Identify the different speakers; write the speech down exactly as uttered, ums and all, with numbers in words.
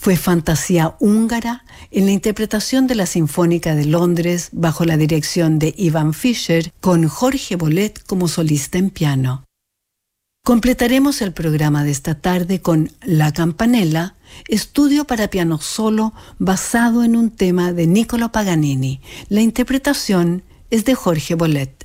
Speaker 1: Fue fantasía húngara en la interpretación de la Sinfónica de Londres bajo la dirección de Ivan Fischer con Jorge Bolet como solista en piano. Completaremos el programa de esta tarde con La Campanella, estudio para piano solo basado en un tema de Niccolò Paganini. La interpretación es de Jorge Bolet.